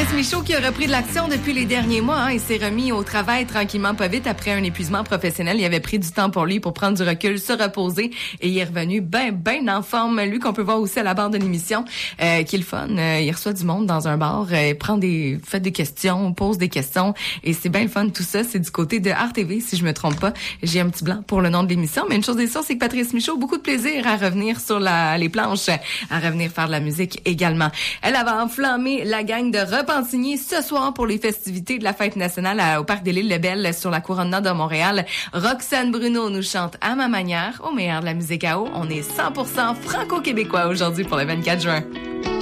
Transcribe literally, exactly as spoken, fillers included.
Patrice Michaud qui a repris de l'action depuis les derniers mois hein, et s'est remis au travail tranquillement pas vite après un épuisement professionnel. Il avait pris du temps pour lui pour prendre du recul, se reposer et il est revenu ben ben en forme. Lui qu'on peut voir aussi à la barre de l'émission, euh, qui est le fun. Euh, il reçoit du monde dans un bar, euh, prend des, fait des questions, pose des questions et c'est bien le fun. Tout ça, c'est du côté de R T V si je me trompe pas. J'ai un petit blanc pour le nom de l'émission, mais une chose est sûre, c'est que Patrice Michaud, beaucoup de plaisir à revenir sur la, les planches, à revenir faire de la musique également. Elle avait enflammé la gang de Repentigny ce soir pour les festivités de la fête nationale à, au Parc des L'Île-Lebel sur la couronne nord de Montréal. Roxane Bruno nous chante à ma manière, au meilleur de la musique à eau. On est cent pour cent franco-québécois aujourd'hui pour le vingt-quatre juin.